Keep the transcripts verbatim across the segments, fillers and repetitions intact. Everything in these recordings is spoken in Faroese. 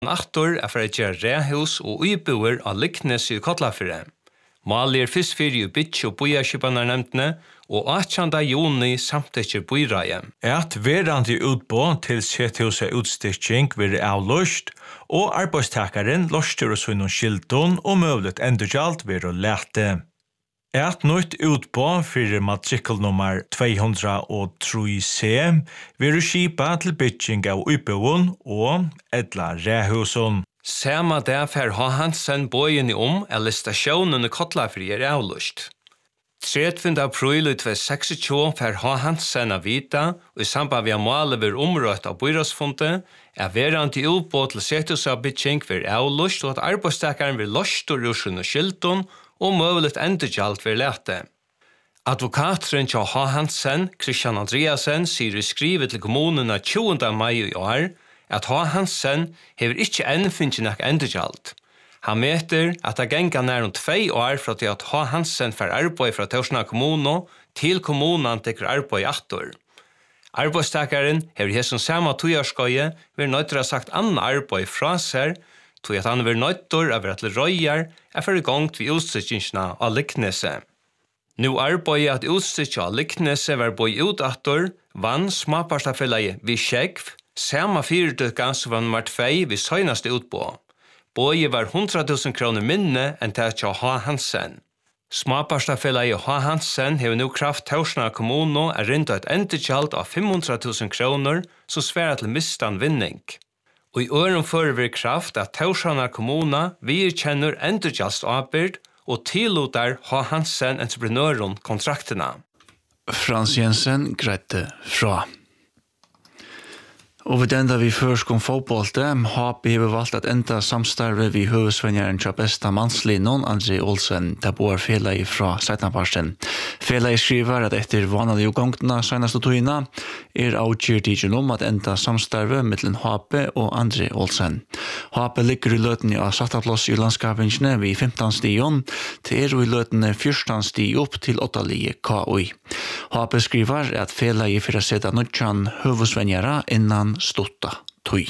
Aktor er for å gjøre rehus og uiboer av Liknes i Kotlafyrre. Maler fyrst fyrir i bytj og bojaskipanernemtene og åttjande juni samtidig bojraie. Et verandi utbå til sethuset utstikking vil avløst, og arbeidstakaren lorster oss innom skilton og møvlet endurgjalt vil å lete. Et nytt utbå fyrir matrikelnummer to hundre og tre C vil å skipa til bytjing av uiboen og edla rehusen. Samma dag fer ha Hansen bøyen i om, eller stasjonen i Kotlafyrre er avløst. tredje april i tjueto tjueseks fer ha Hansen av vita, og i samband med målet ved området av byråsfondet, er verandi utbå til sethusabytjing ved avløst, og at arbeidstakeren vil lost og rusen og skilton, og møvlet endurgjalt ved lete. Advokatren til ha Hansen, Christian Andreasen, sier i skrivet til kommunen av tjuende mai i år, at ha Hansen hever ikkje enn finnst nok endurgjalt. Han meter at det genga nær om tvei år fra til at ha Hansen får arbeid fra Torsna kommune til kommunen til arbeid attor. Arbeidstakaren hever hesson samme tojarskoje vil nøytra sagt anna arbeid fra seg, tog at han vil nøytor av at røyjar er for i gang til utstykkingsna av Liknese. Nu arbeid at utstykkingsna av Liknese var boi ut attor, vann smaparstafellegi vi skjegv, Samma fyrdøkka som var nummer tvei ved søgnaste utbå. Bøye var hundre tusen kroner minne enn til å ha Hansen. Smaparstafellegi ha Hansen hever nu kraft Torsna kommune er rinda et endurgjalt av fem hundre tusen kroner som sværer til mistan vinning. Og i øren fører kraft at Torsna kommune vi kjenner endurgjalt avbyrd og tillotar ha Hansen entreprenøren kontraktene. Frans Jensen greit fra. Og ved enda vi først kom fotbollte, H P har valgt at enda samstarve vi høvesvenjeren til besta mannslinjen, André Olsen, der bor fela fra Seitenparsten. Fela skriver at etter vanlige ugangtene seneste togene er avgjørt ikke om at enda samstarve mellom H P og André Olsen. H P ligger i løtene av sattaplass i landskapingene ved femten stigen, til er i løtene fjorten stig opp til åtte lige K O I. H P skriver at fela i for å sette nødjan høvesvenjere innan stotta tøy.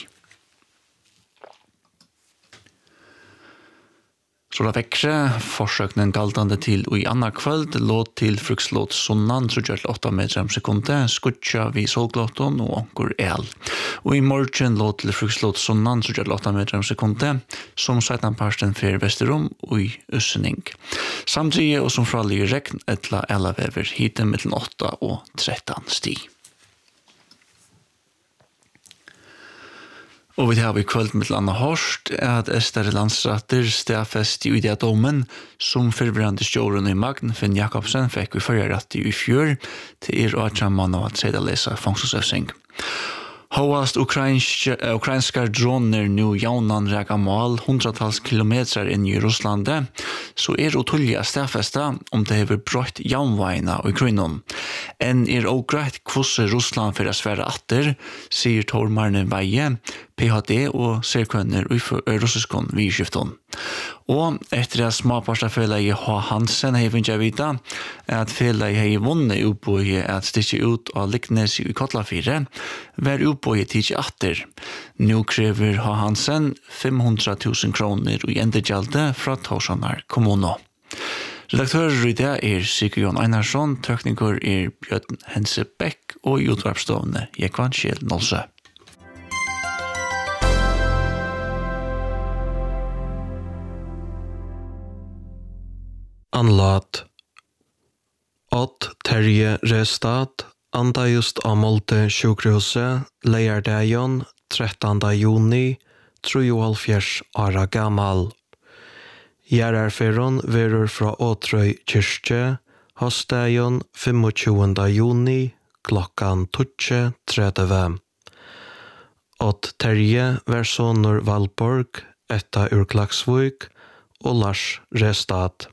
Så da vekkre forsøknen galtande til og i anna kvöld låt til frukslåt sunnan trudjert åtta meter om sekunde, skutja vi solglåton og onkur el. Og i morgen låt til frukslåt sunnan trudjert åtta meter om sekunde, som setan parsten fer vesterom og i ussening. Samtidig og som fralig regn etla elavever hiten mellom åtta og tretton sti. Og vi har i kvöld med Anna Horst at Ester landsratter stedfest i ideadomen som forbrande stjåren i Magn Finn Jakobsen fikk vi førre rett i fjør til er og at man av tredje lesa fangselsøvsing. Håast ukrainska droner nu jaunan rega mål hundratals kilometer inn i Russlandet, så er utulliga stedfesta om det hever brøtt jaunveina og Ukrainon. En er også greit kvosse Russland for å svære atter, sier Tormarne Veie, P H D og særkønner i russiskon vidskifton. Og etter at smaparstafellegi H. Hansen har finnet vita at fellegi har vunnet uppbøye at stikke ut av Liknes i Kotlafyrre, var uppbøye tidsi atter. Nå krever H. Hansen fem hundre tusen kroner i endegjalde fra Torshanar kommune. Redaktører i det er Sigurd Jon Einarsson, tekniker er Bjørn Hense Beck og i utvarpsstående Jekvan Kjell Nålsø. Anlat. Odd Terje Restad, anda just av Molte sjukhuset, Leierdagen, trettende juni, trettiohalvfjerds åra gammal. Gjerarferon verur fra Åtrøy kyrkje, hostdagen tjugofem juni, klokkan tolv tretti. Odd Terje var sonur Valborg, etta ur Klaksvik, og Lars Restad.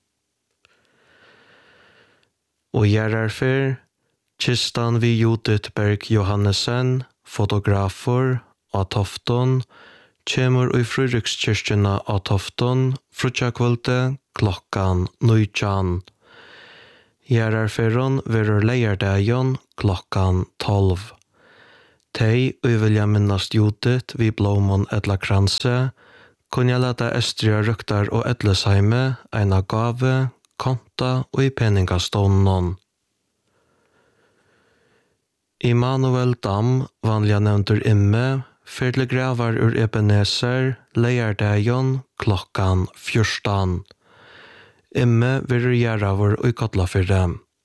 Og gjerarfer, kistan vi Judith Berg Johannesen, fotografer av Tofton, kjemur i Fryrikskirkjena av Tofton, frutjakvølte klokkan nitjan. Gjerarferon verur Leierdagen klokkan tolv. Tei og vilja minnast Judith vi blomon etla kranse, kunne jeg leta Estria ryktar og Edlesheime eina gave, konta og i peningastånden. Immanuel Dam, vanliga nevntur Imme, fyrle gravar ur Ebenezer, leiardeion klokkan fjörstan. Imme virur gjerravur ui Kotlafyrre.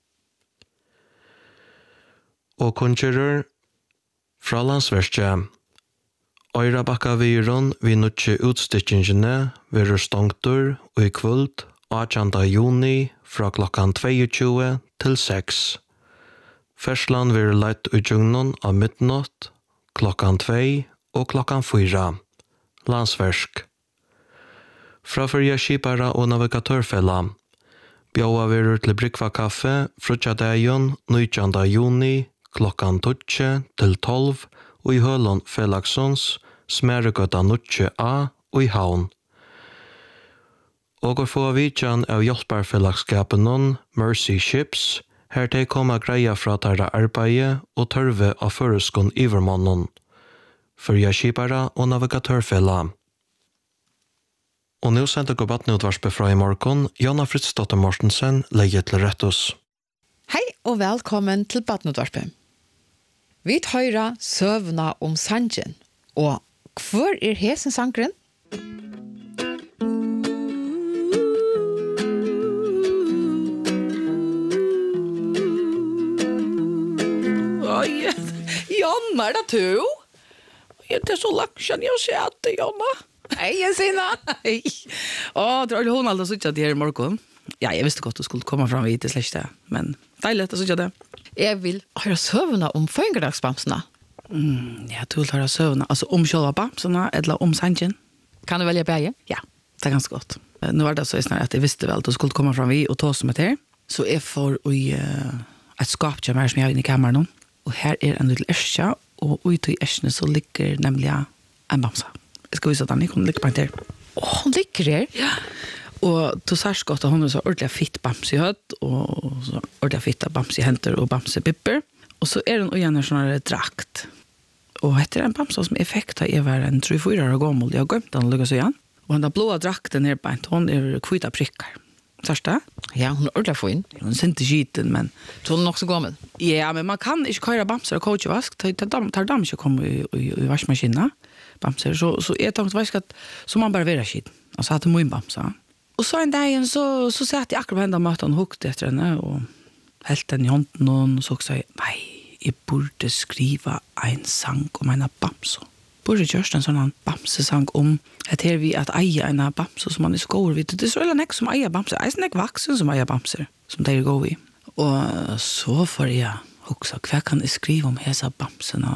Og kunngjurur fra landsverkje. Øyra bakka virun vi nutje utstikkingene virur stongtur og i kvult åttjande juni fra klokkan tjueto til seks. Ferslan virur leit utjungnon av midnatt, klokkan tvei og klokkan fyra. Landsverk. Fra fyrja skipara og navigatørfella. Bjóa virur til Brygva kaffe frutja dagen nitjande juni klokkan tolv til tolv og i Hølon Felagssons Smeregøta nitjo A og i Havn. Og å få vidjan av hjelparfellagskapen Mercy Ships, her til koma greia fra tarra arbeid og tørve av føreskon ivermannen, fyrja skipara og navigatørfella. Og nå sendte gobbatnutvarspe fra i morgen, Jonna Fritzdotter Mortensen, leie til rettos. Hei og velkommen til Badnutvarspe. Vi høyra søvna om sangen, og hvor er hesen sangren? Oj, Jonna, er det du? Er det så lagt siden jeg ser at det, Jonna? Hei, Jensina! Hei. Åh, det var hun aldri suttet her i morgen. Ja, jeg visste godt du skulle komme fram hit til slett, men deilig å suttet det. Jeg vil høre søvna om føyngerdagsbamsene. Mm, ja, du vil høre søvna, altså om sjølva bamsene, eller om sangen. Kan du velge begge? Ja, det er ganske godt. Nå var det så snart at jeg visste vel at du skulle komme fram hit og ta oss med her. Så jeg får i uh, et skap til meg som jeg har inne i kameran. Og her er en liten ærskja, og ut i ærskene så ligger nemlig en bamsa. Jeg skal vise at den ikke ligger på en der. Åh, hun ligger her? Ja. Og du sars godt at hun er så ordentlig fitt bamse i høtt, og så ordentlig fitt bamse i henter og bamse bipper. Og så er hun igjen en sånn drakt. Og etter en bamse som jeg fikk da jeg var en tre-fire år gammel, jeg har gømt den å lukke seg igjen. Og den blåa drakten her beint, hun er kvita prikkar. Sars det? Ja, hun er ordentlig få inn. Hun er sint i skiten, men... Så hun er nok så gammel? Ja, men man kan ikke køyre bamser og coachvask, tar dem ikke å komme i, i, i vaskmaskinen, bamser. Så, så jeg tenkte faktisk at så man bare være skiten. Og så hadde min bamser. Og så en dag så, så satt jeg akkurat på hendene møten og hukte etter henne, og helt den i hånden, og så sa jeg, nei, jeg burde skrive en sang om en bamser. Burde gjørst en sånn bamsesang om at her vi at eie en bamser som man er skår vid. Det er så veldig nek som eier bamser. Jeg er nek vaksen som eier bamser, som det er går i. Og så får jeg hukse, hva kan jeg skrive om hese bamsene?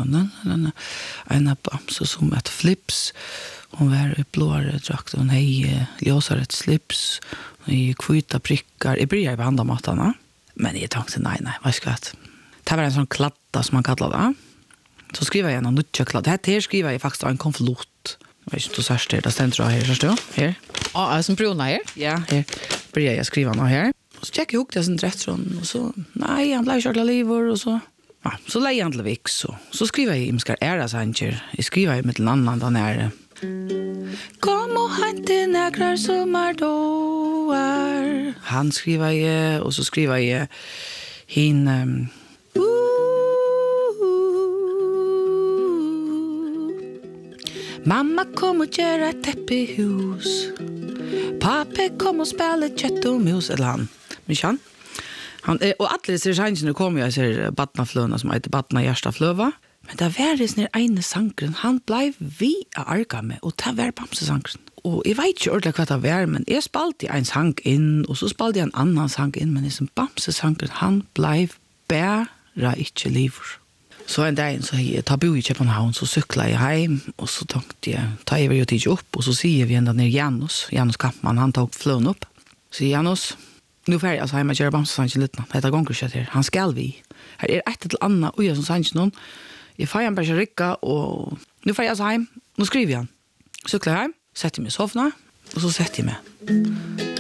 En bamser som et flips, hon var i blåare drakt, hon hei ljósar et slips, hon hei kvita prikkar. Jeg bryr jeg på handamatana, men jeg tenkte nei, nei, hva skal jeg? Det var en sånn kladda som man kallar det. Så skriver jeg en nutja kladda. Dette her skriver jeg faktisk en konflot. Jeg vet ikke om du sørst her, det stender her, sørst du? Her. Ja, er det som bruna her? Ja, her. Bryr jeg skrive noe her. Og så tjekker jeg hukte jeg sin drettron, og så, nei, han blei kjørt av liver, og så, ja, så leier han til viks, og så skriver jeg, jeg skal ære sanger. Jeg skriver jeg med til annan, den er kom og hente nekrar som er doar. Han skriver jeg, og så skriver jeg hin um, mamma kom og gjør et teppe i hus. Pappa kom og spille kjøtt og mus, eller han. Men ikke han? han og alle disse sjansene kom jo, jeg ser Batnafløna som heter Batna Gjerstafløva. Men det var det sånne ene sangren, han ble vi av arga med, og det var bamsesangren. Og jeg vet ikke ordentlig hva det var, men jeg spalte en sang inn, og så spalte jeg en annen sang inn, men liksom bamsesangren, han ble bæra ikke liver. Så en dag så jeg tar bo i København, så sykla jeg hjem, og så tenkte jeg, tar jeg jo tid opp, og så sier vi enda ned Janus, Janus Kampmann, han tok fløen opp. Så Janus, nå fer jeg altså hjemme og kjører bamsesangen litt nå, det heter Gonkerskjøtt her, han skal vi. Her er et til Anna, og jeg som sangen noen, jeg får han bare rykka, og nå fer jeg altså hjem, nå skriver jeg han. Sykla jeg hjem, setter jeg meg i sovna, og så setter jeg meg.